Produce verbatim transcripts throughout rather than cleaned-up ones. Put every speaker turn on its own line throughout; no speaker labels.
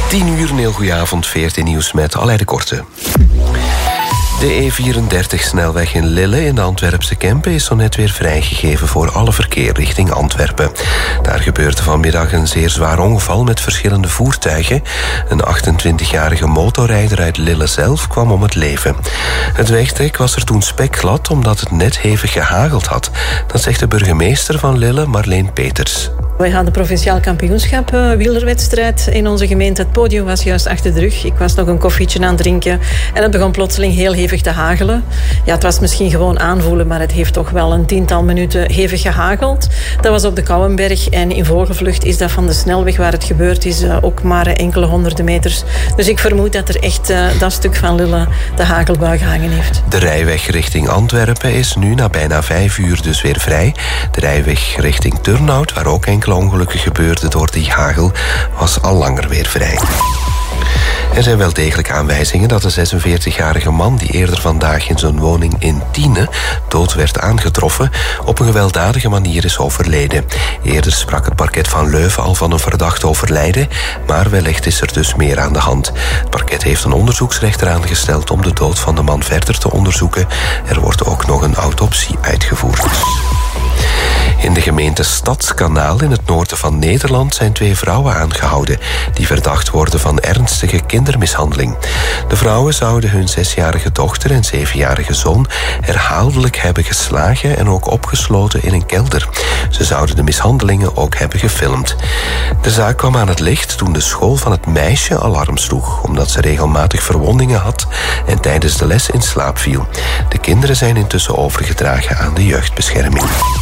tien uur, een heel goedenavond, veertien nieuws met Aleid de Korte. De E vierendertig-snelweg in Lille in de Antwerpse Kempen is zo net weer vrijgegeven voor alle verkeer richting Antwerpen. Daar gebeurde vanmiddag een zeer zwaar ongeval met verschillende voertuigen. Een achtentwintigjarige motorrijder uit Lille zelf kwam om het leven. Het wegdek was er toen spekglad omdat het net hevig gehageld had. Dat zegt de burgemeester van Lille, Marleen Peters.
Wij hadden provinciaal kampioenschap uh, wielerwedstrijd in onze gemeente. Het podium was juist achter de rug. Ik was nog een koffietje aan het drinken en het begon plotseling heel hevig te hagelen. Ja, het was misschien gewoon aanvoelen, maar het heeft toch wel een tiental minuten hevig gehageld. Dat was op de Kouwenberg en in vogelvlucht is dat van de snelweg waar het gebeurd is uh, ook maar enkele honderden meters. Dus ik vermoed dat er echt uh, dat stuk van Lille de hagelbui gehangen heeft.
De rijweg richting Antwerpen is nu na bijna vijf uur dus weer vrij. De rijweg richting Turnhout, waar ook enkele ongelukken gebeurden door die hagel, was al langer weer vrij. Er zijn wel degelijk aanwijzingen dat de zesenveertigjarige man die eerder vandaag in zijn woning in Tiene dood werd aangetroffen, op een gewelddadige manier is overleden. Eerder sprak het parket van Leuven al van een verdacht overlijden, maar wellicht is er dus meer aan de hand. Het parket heeft een onderzoeksrechter aangesteld om de dood van de man verder te onderzoeken. Er wordt ook nog een autopsie uitgevoerd. In de gemeente Stadskanaal in het noorden van Nederland zijn twee vrouwen aangehouden die verdacht worden van ernstige kindermishandeling. De vrouwen zouden hun zesjarige dochter en zevenjarige zoon herhaaldelijk hebben geslagen en ook opgesloten in een kelder. Ze zouden de mishandelingen ook hebben gefilmd. De zaak kwam aan het licht toen de school van het meisje alarm sloeg, omdat ze regelmatig verwondingen had en tijdens de les in slaap viel. De kinderen zijn intussen overgedragen aan de jeugdbescherming.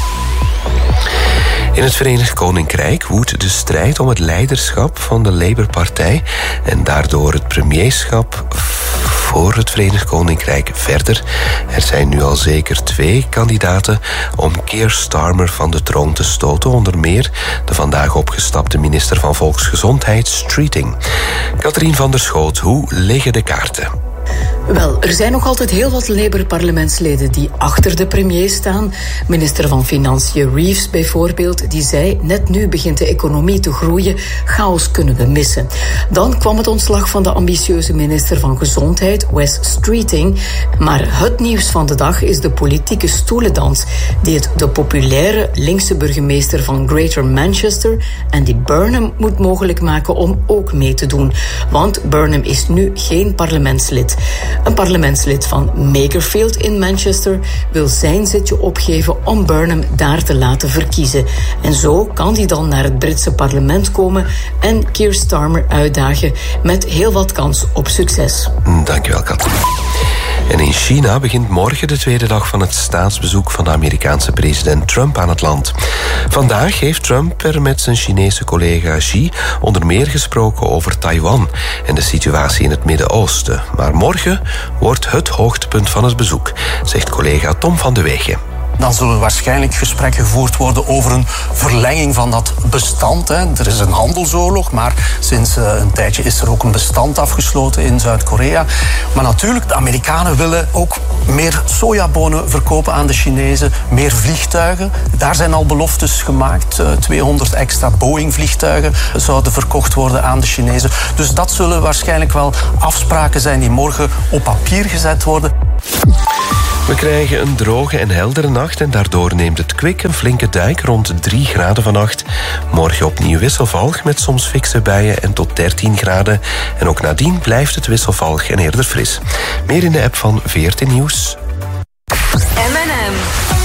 In het Verenigd Koninkrijk woedt de strijd om het leiderschap van de Labour-partij en daardoor het premierschap voor het Verenigd Koninkrijk verder. Er zijn nu al zeker twee kandidaten om Keir Starmer van de troon te stoten, onder meer de vandaag opgestapte minister van Volksgezondheid, Streeting. Katrien van der Schoot, hoe liggen de kaarten?
Wel, er zijn nog altijd heel wat Labour-parlementsleden die achter de premier staan. Minister van Financiën Reeves bijvoorbeeld, die zei: net nu begint de economie te groeien, chaos kunnen we missen. Dan kwam het ontslag van de ambitieuze minister van Gezondheid, Wes Streeting. Maar het nieuws van de dag is de politieke stoelendans die het de populaire linkse burgemeester van Greater Manchester, Andy Burnham, moet mogelijk maken om ook mee te doen. Want Burnham is nu geen parlementslid. Een parlementslid van Makerfield in Manchester wil zijn zitje opgeven om Burnham daar te laten verkiezen. En zo kan hij dan naar het Britse parlement komen en Keir Starmer uitdagen met heel wat kans op succes.
Dankjewel, Katrien. En in China begint morgen de tweede dag van het staatsbezoek van de Amerikaanse president Trump aan het land. Vandaag heeft Trump er met zijn Chinese collega Xi onder meer gesproken over Taiwan en de situatie in het Midden-Oosten. Maar morgen wordt het hoogtepunt van het bezoek, zegt collega Tom van de Wegen.
Dan zullen waarschijnlijk gesprekken gevoerd worden over een verlenging van dat bestand. Hè. Er is een handelsoorlog, maar sinds uh, een tijdje is er ook een bestand afgesloten in Zuid-Korea. Maar natuurlijk, de Amerikanen willen ook meer sojabonen verkopen aan de Chinezen, meer vliegtuigen. Daar zijn al beloftes gemaakt. Uh, tweehonderd extra Boeing-vliegtuigen zouden verkocht worden aan de Chinezen. Dus dat zullen waarschijnlijk wel afspraken zijn die morgen op papier gezet worden.
We krijgen een droge en heldere nacht en daardoor neemt het kwik een flinke duik rond drie graden vannacht. Morgen opnieuw wisselvallig met soms fikse buien en tot dertien graden. En ook nadien blijft het wisselvallig en eerder fris. Meer in de app van veertien Nieuws.